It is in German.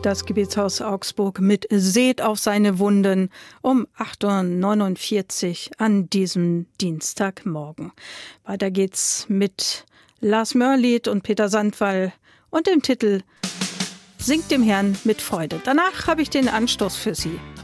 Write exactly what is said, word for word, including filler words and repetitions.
das Gebetshaus Augsburg mit Seht auf seine Wunden um acht Uhr neunundvierzig an diesem Dienstagmorgen. Weiter geht's mit Lars Mörlied und Peter Sandwall und dem Titel Singt dem Herrn mit Freude. Danach habe ich den Anstoß für Sie.